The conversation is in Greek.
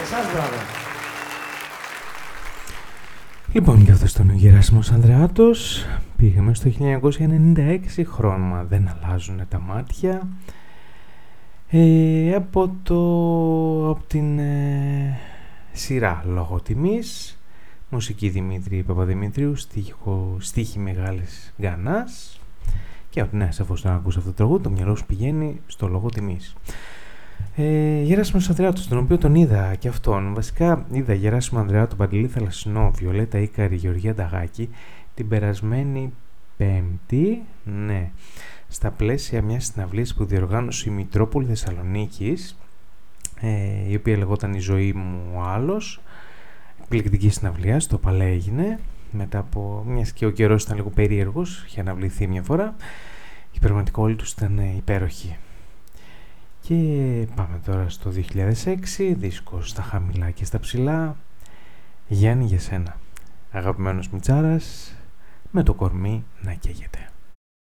Σας μπράβο. Λοιπόν, και αυτός ήταν ο Γεράσιμος Ανδρεάτος. Πήγαμε στο 1996, χρώμα δεν αλλάζουν τα μάτια. Από την σειρά Λόγω Τιμής, μουσική Δημήτρη Παπαδημητρίου, στίχη Μεγάλης Γκανάς. Και από την νέα, αφού τον ακούσει αυτό το τραγούδι, το μυαλό σου πηγαίνει στο Λόγο Τιμής. Γεράσιμος Ανδρεάτος, τον οποίο τον είδα και αυτόν. Βασικά είδα Γεράσιμο Ανδρεάτο, Παντελή Θαλασσινό, Βιολέτα Ίκαρη, Γεωργία Νταγάκη την περασμένη Πέμπτη, ναι, στα πλαίσια μιας συναυλίας που διοργάνωσε η Μητρόπολη Θεσσαλονίκης, η οποία λεγόταν «Η ζωή μου ο άλλος». Εκπληκτική συναυλία, στο Παλέ έγινε, μετά από μιας και ο καιρός ήταν λίγο περίεργος, είχε αναβληθεί μια φορά. Η πραγματικά όλοι τους ήταν υπέροχοι. Και πάμε τώρα στο 2006, δίσκο στα χαμηλά και στα ψηλά, Γιάννη για σένα, αγαπημένος Μιτσάρας, με το κορμί να καίγεται.